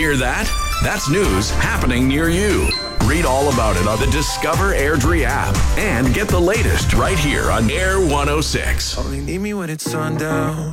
Hear that? That's news happening near you. Read all about it on the Discover Airdrie app and get the latest right here on Air 106. Only need me when it's sundown.